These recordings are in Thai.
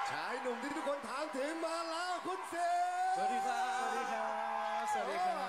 ชายหนุ่มที่ทุกคนถามถึงมาแล้วคุณเซสวัสดีครับ สวัสดีครับ สวัสดีครับ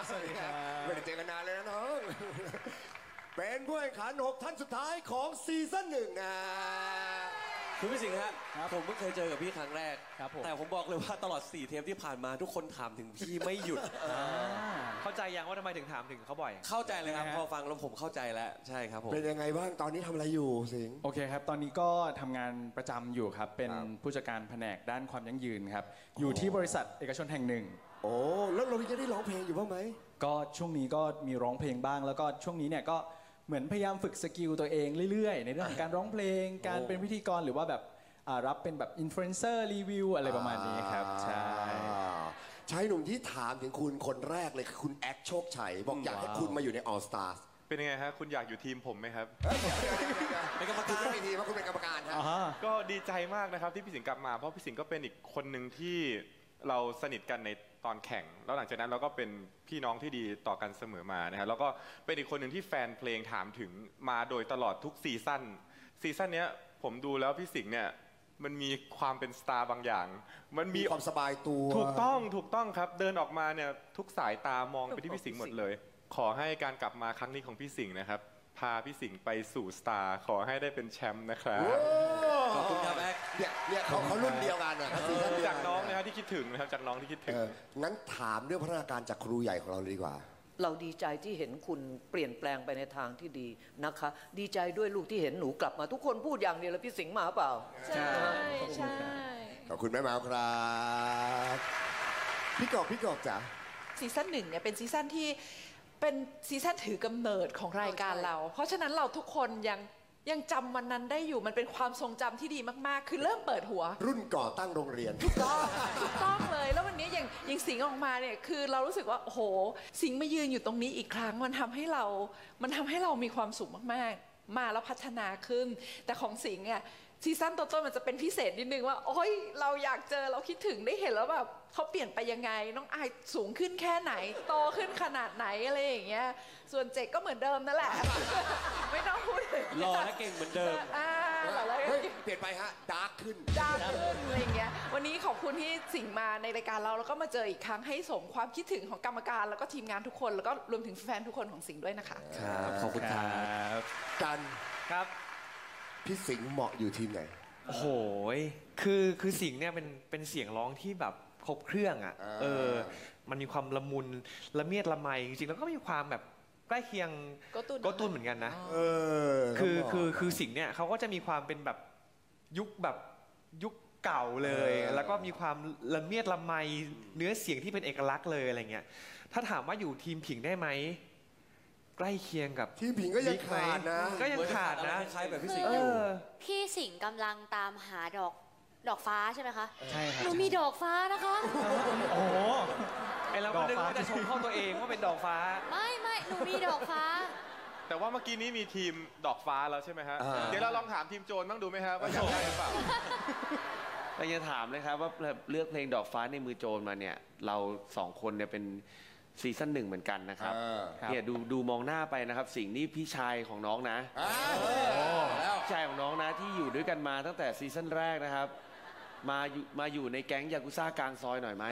สวัสดีครับไม่ได้เจอกันนานเลยนะน้อง เป็นผู้แข่งขัน6ท่านสุดท้ายของซีซั่นหนึ่งคุณพี่สิงห์ฮะผมเพิ่งเคยเจอกับพี่ครั้งแรกแต่ผมบอกเลยว่าตลอด4เทปที่ผ่านมาทุกคนถามถึงพี่ไม่หยุดเข้าใจยังว่าทำไมถึงถามถึงเขาบ่อยเข้าใจเลยครับพอฟังแล้วผมเข้าใจแล้วใช่ครับผมเป็นยังไงบ้างตอนนี้ทำอะไรอยู่สิงห์โอเคครับตอนนี้ก็ทำงานประจำอยู่ครับเป็นผู้จัดการแผนกด้านความยั่งยืนครับอยู่ที่บริษัทเอกชนแห่งหนึ่งโอ้แล้วเราจะได้ร้องเพลงอยู่บ้างไหมก็ช่วงนี้ก็มีร้องเพลงบ้างแล้วก็ช่วงนี้เนี่ยก็เหมือนพยายามฝึกสกิลตัวเองเรื่อยๆในเรื่องของการร้องเพลงการเป็นพิธีกรหรือว่าแบบรับเป็นแบบอินฟลูเอนเซอร์รีวิวอะไรประมาณนี้ครับใช่ชายหนุ่มที่ถามถึงคุณคนแรกเลยคือคุณแอคโชคชัยบอกอยากให้คุณมาอยู่ใน All Stars เป็นยังไงฮะคุณอยากอยู่ทีมผมไหมครับเป็นกรรมการไม่ทีมว่าคุณเป็นกรรมการครับก็ดีใจมากนะครับที่พี่สิงห์กลับมาเพราะพี่สิงห์ก็เป็นอีกคนหนึ่งที่เราสนิทกันในตอนแข่งแล้วหลังจากนั้นเราก็เป็นพี่น้องที่ดีต่อกันเสมอมานะครับแล้วก็เป็นอีกคนหนึ่งที่แฟนเพลงถามถึงมาโดยตลอดทุกซีซั่นนี้ผมดูแล้วพี่สิงห์เนี่ยมันมีความเป็นสตาร์บางอย่างมันมีความสบายตัวถูกต้องครับเดินออกมาเนี่ยทุกสายตามองไปที่พี่สิงห์หมดเลยขอให้การกลับมาครั้งนี้ของพี่สิงห์นะครับพาพี่สิงห์ไปสู่สตาร์ขอให้ได้เป็นแชมป์นะครับขอบคุณครับแอ๊กเนี่ยเขารุ่นเดียวกันนะจากน้องนะครับที่คิดถึงนะครับจากน้องที่คิดถึงงั้นถามเรื่องพัฒนาการจากครูใหญ่ของเราเลยดีกว่าเราดีใจที่เห็นคุณเปลี่ยนแปลงไปในทางที่ดีนะคะดีใจด้วยลูกที่เห็นหนูกลับมาทุกคนพูดอย่างเดียวแล้วพี่สิงห์มาเปล่าใช่ขอบคุณแม่เมาครับพี่กอกจ๋าซีซั่น1เนี่ยเป็นซีซั่นที่เป็นซีซั่นถือกำเนิดของรายการเราเพราะฉะนั้นเราทุกคนยังจำวันนั้นได้อยู่มันเป็นความทรงจำที่ดีมากๆคือเริ่มเปิดหัวรุ่นก่อตั้งโรงเรียนถูกต้องเลยแล้ววันนี้อย่างสิงห์ออกมาเนี่ยคือเรารู้สึกว่าโอ้โหสิงห์มายืนอยู่ตรงนี้อีกครั้งมันทำให้เรามีความสุขมากๆมาแล้วพัฒนาขึ้นแต่ของสิงห์เนี่ยซีซั่นต้นๆมันจะเป็นพิเศษนิดนึงว่าโอ้ยเราอยากเจอเราคิดถึงได้เห็นแล้วแบบเขาเปลี่ยนไปยังไงน้องอายสูงขึ้นแค่ไหนโตขึ้นขนาดไหนอะไรอย่างเงี้ยส่วนเจกก็เหมือนเดิมนั่นแหละไม่ต้องพูดรอและเก่งเหมือนเดิมเปลี่ยนไปฮะดาร์กขึ้นอะไรอย่างเงี้ยวันนี้ขอบคุณที่สิงห์มาในรายการเราแล้วก็มาเจออีกครั้งให้สมความคิดถึงของกรรมการแล้วก็ทีมงานทุกคนแล้วก็รวมถึงแฟนทุกคนของสิงห์ด้วยนะคะครับขอบคุณครับกันครับพี่สิงห์เหมาะอยู่ทีมไหนโอ้โหคือสิงห์เนี่ยเป็นเสียงร้องที่แบบครบเครื่องอ่ะมันมีความละมุนละเมียดละไมจริงๆแล้วก็มีความแบบใกล้เคียงก็ตุนเหมือนกันนะคือสิงห์เนี่ยเขาก็จะมีความเป็นแบบยุคเก่าเลยแล้วก็มีความละเมียดละไมเนื้อเสียงที่เป็นเอกลักษณ์เลยอะไรเงี้ยถ้าถามว่าอยู่ทีมผิงได้ไหมใกล้เคียงกับทีมผิงก็ยังขาดนะก็ยังขาดนะคล้ายแบบพี่สิงห์อยู่พี่สิงห์กำลังตามหาดอกฟ้าใช่ไหมคะใช่ครับหนูมีดอกฟ้านะคะโอ้โหไอเราก็นึกว่าจะชมเข้าตัวเองว่าเป็นดอกฟ้าไม่หนูมีดอกฟ้าแต่ว่าเมื่อกี้นี้มีทีมดอกฟ้าแล้วใช่ไหมฮะเดี๋ยวเราลองถามทีมโจรบ้างดูไหมครับว่าอยากได้หรือเปล่าเราจะถามเลยครับว่าเลือกเพลงดอกฟ้าในมือโจรมาเนี่ยเรา2คนเนี่ยเป็นซีซั่น1เหมือนกันนะครับเนี่ยดูมองหน้าไปนะครับสิงห์นี่พี่ชายของน้องนะพี่ชายของน้องนะที่อยู่ด้วยกันมาตั้งแต่ซีซั่นแรกนะครับมาอยู่ในแก๊งยากุซ่ากลางซอยหน่อยไหม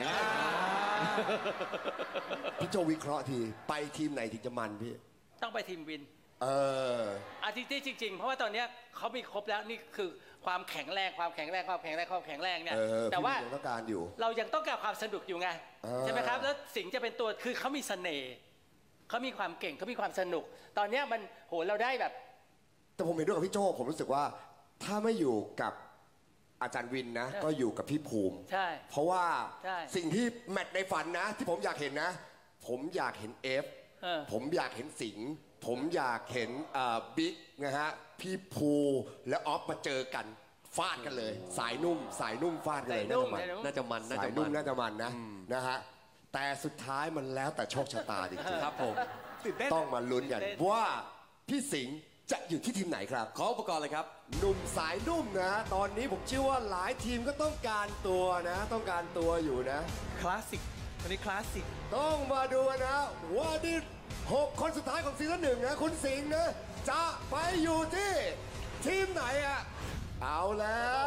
พี่โจวิเคราะห์ทีไปทีมไหนถึงจะมันพี่ต้องไปทีมวินจริงเพราะว่าตอนนี้เขามีครบแล้วนี่คือความแข็งแรงเนี่ยแต่ว่าเรายังต้องการความสนุกอยู่ไงใช่ไหมครับแล้วสิงห์จะเป็นตัวคือเขามีเสน่ห์เขามีความเก่งเขามีความสนุกตอนนี้มันโหเราได้แบบแต่ผมเห็นด้วยกับพี่โจผมรู้สึกว่าถ้าไม่อยู่กับอาจารย์วินนะก็อยู่กับพี่ภูมิใช่เพราะว่าสิ่งที่แมตช์ในฝันนะที่ผมอยากเห็นนะผมอยากเห็นเอฟผมอยากเห็นสิงห์ผมอยากเห็นบิ๊กนะฮะพี่ภูและออฟมาเจอกันฟาดกันเลยสายนุ่มฟาดกันเลยน่าจะมันสายนุ่มน่าจะมันนะฮะแต่สุดท้ายมันแล้วแต่โชคชะตาจริงๆครับผมต้องมาลุ้นกันว่าพี่สิงห์จะอยู่ที่ทีมไหนครับขออุปกรณ์เลยครับหนุ่มสายนุ่มนะตอนนี้ผมเชื่อว่าหลายทีมก็ต้องการตัวอยู่นะคลาสสิกวันนี้คลาสสิกต้องมาดูนะว่าที่6 คนสุดท้ายของซีซั่น1นะคุณสิงห์นะจะไปอยู่ที่ทีมไหนอะเอาแล้ว